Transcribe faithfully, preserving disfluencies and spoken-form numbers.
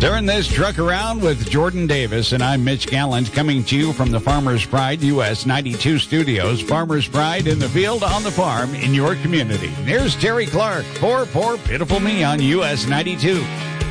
Turn this truck around with Jordan Davis, and I'm Mitch Gallant, coming to you from the Farmers Pride U S ninety-two studios. Farmers Pride in the field, on the farm, in your community. Here's Terry Clark for Poor Pitiful Me on U S ninety-two.